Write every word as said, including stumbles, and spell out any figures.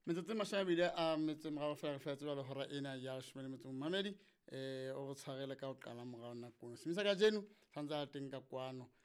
Metsotso e mashabile a metse morao fela re fetse ba le hora ena ya leshome le metso mmamedi eh o re tshwarele ka ho qala morao nakong semisa ka jeno tshantsa a teng ka kwano